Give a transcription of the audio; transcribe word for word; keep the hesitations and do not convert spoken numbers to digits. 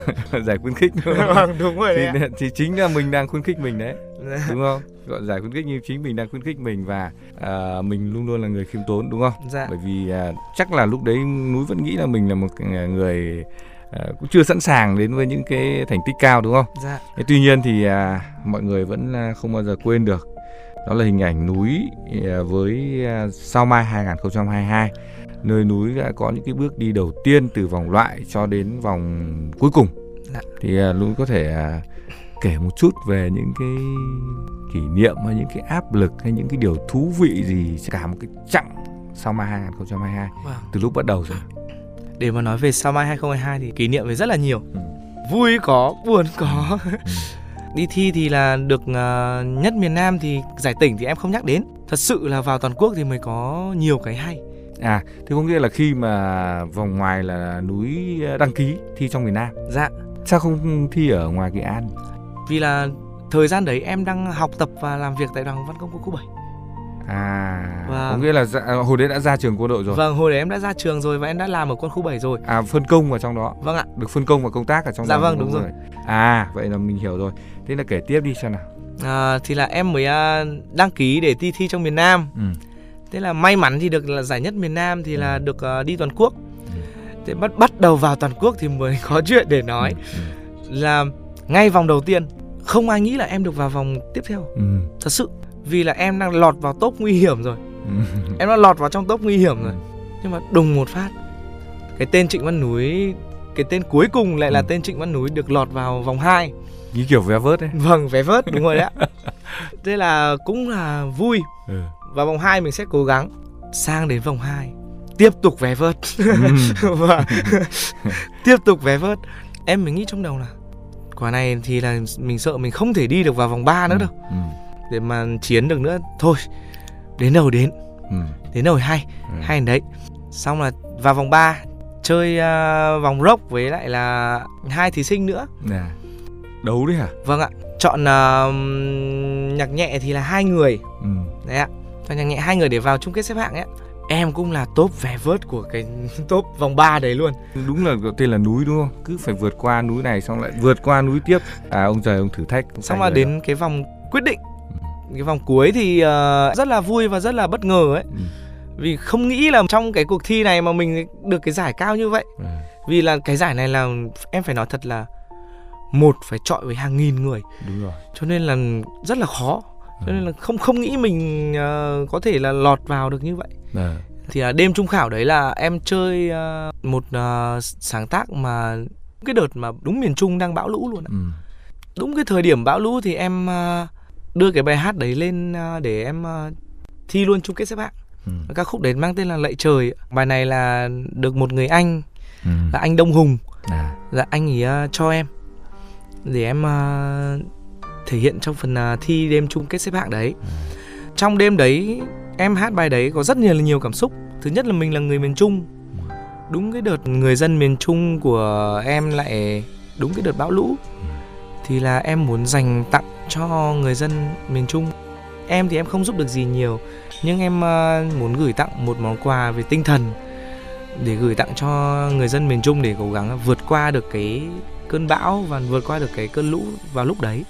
Giải khuyến khích đúng không? Vâng, đúng rồi đấy thì, ạ. thì chính là mình đang khuyến khích mình đấy, đúng không? Gọi giải khuyến khích như chính mình đang khuyến khích mình, và uh, mình luôn luôn là người khiêm tốn, đúng không? Dạ. Bởi vì uh, chắc là lúc đấy Núi vẫn nghĩ là mình là một người uh, cũng chưa sẵn sàng đến với những cái thành tích cao, đúng không? Dạ. Thế tuy nhiên thì uh, mọi người vẫn uh, không bao giờ quên được. Đó là hình ảnh Núi uh, với uh, Sao Mai hai không hai hai, nơi Núi đã có những cái bước đi đầu tiên từ vòng loại cho đến vòng cuối cùng. Dạ. Thì uh, Núi có thể uh, kể một chút về những cái kỷ niệm hay những cái áp lực hay những cái điều thú vị gì cả một cái chặng Sao Mai hai không hai hai, Vâng. từ lúc bắt đầu rồi. Để mà nói về Sao Mai hai không hai hai thì kỷ niệm về rất là nhiều. Ừ. Vui có, buồn có. Ừ. Đi thi thì là được uh, nhất miền Nam, thì giải tỉnh thì em không nhắc đến. Thật sự là vào toàn quốc thì mới có nhiều cái hay. À, thế có nghĩa là khi mà vòng ngoài là Núi đăng ký thi trong miền Nam. Dạ. Sao không thi ở ngoài Nghệ An? Vì là thời gian đấy em đang học tập và làm việc tại đoàn văn công quân khu bảy. À, Vâng. có nghĩa là dạ, hồi đấy đã ra trường quân đội rồi. Vâng, hồi đấy em đã ra trường rồi và em đã làm ở quân khu bảy rồi. À, phân công vào trong đó. Vâng ạ. Được phân công vào công tác ở trong Dạ đó. vâng, đúng rồi. À, vậy là mình hiểu rồi. Thế là kể tiếp đi xem nào. À, thì là em mới uh, đăng ký để thi thi trong miền Nam. Ừ. Thế là may mắn thì được là giải nhất miền Nam, thì là được uh, đi toàn quốc. Ừ. Thế bắt bắt đầu vào toàn quốc thì mới có chuyện để nói. Ừ. Ừ. Là ngay vòng đầu tiên không ai nghĩ là em được vào vòng tiếp theo. Ừ. Thật sự. Vì là em đang lọt vào top nguy hiểm rồi. Ừ. Em đã lọt vào trong top nguy hiểm rồi. Ừ. Nhưng mà đùng một phát, cái tên Trịnh Văn Núi, cái tên cuối cùng lại là Ừ. tên Trịnh Văn Núi, được lọt vào vòng hai. Như kiểu vé vớt đấy. Vâng, vé vớt, đúng rồi đấy ạ. Thế là cũng là vui. Ừ. Vào vòng hai mình sẽ cố gắng. Sang đến vòng hai tiếp tục vé vớt. Ừ. Và tiếp tục vé vớt. Em mới nghĩ trong đầu là quả này thì là mình sợ mình không thể đi được vào vòng ba nữa đâu. Ừ. Để mà chiến được nữa. Thôi, đến đâu đến. Ừ. Đến đâu hay. Ừ. Hay đấy. Xong là vào vòng ba chơi uh, vòng rock với lại là hai thí sinh nữa. Nè. Đấu đấy hả? Vâng ạ. Chọn uh, nhạc nhẹ thì là hai người. Ừ. Đấy ạ. Chọn nhạc nhẹ hai người để vào chung kết xếp hạng ấy. Em cũng là top vé vớt của cái top vòng ba đấy luôn. Đúng là tên là Núi đúng không? Cứ phải vượt qua núi này xong lại vượt qua núi tiếp. À, ông trời ông thử thách. Xong mà đến đó. Cái vòng quyết định, cái vòng cuối thì uh, rất là vui và rất là bất ngờ ấy. Ừ. Vì không nghĩ là trong cái cuộc thi này mà mình được cái giải cao như vậy. Ừ. Vì là cái giải này là em phải nói thật là một phải chọi với hàng nghìn người. Đúng rồi. Cho nên là rất là khó. Cho nên là không không nghĩ mình uh, có thể là lọt vào được như vậy. Ừ. Thì uh, đêm trung khảo đấy là em chơi uh, một uh, sáng tác mà cái đợt mà đúng miền Trung đang bão lũ luôn ạ. Ừ. Đúng cái thời điểm bão lũ thì em uh, đưa cái bài hát đấy lên uh, để em uh, thi luôn chung kết xếp hạng. Ừ. Ca khúc đấy mang tên là Lạy Trời. Bài này là được một người anh, ừ. là anh Đông Hùng, à. là anh ấy uh, cho em để em uh, thể hiện trong phần uh, thi đêm chung kết xếp hạng đấy. Ừ. Trong đêm đấy em hát bài đấy có rất nhiều nhiều cảm xúc. Thứ nhất là mình là người miền Trung. Ừ. Đúng cái đợt người dân miền Trung của em lại đúng cái đợt bão lũ. Ừ. Thì là em muốn dành tặng cho người dân miền Trung. Em thì em không giúp được gì nhiều, nhưng em uh, muốn gửi tặng một món quà về tinh thần để gửi tặng cho người dân miền Trung để cố gắng vượt qua được cái cơn bão và vượt qua được cái cơn lũ vào lúc đấy.